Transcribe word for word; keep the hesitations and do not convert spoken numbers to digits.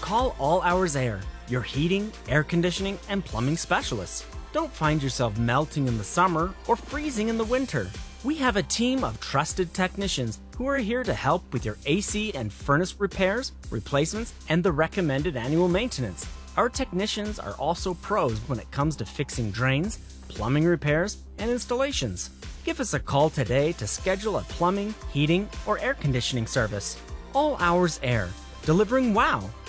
Call All Hours Air, your heating, air conditioning, and plumbing specialists. Don't find yourself melting in the summer or freezing in the winter. We have a team of trusted technicians who are here to help with your A C and furnace repairs, replacements, and the recommended annual maintenance. Our technicians are also pros when it comes to fixing drains, plumbing repairs, and installations. Give us a call today to schedule a plumbing, heating, or air conditioning service. All Hours Air, delivering wow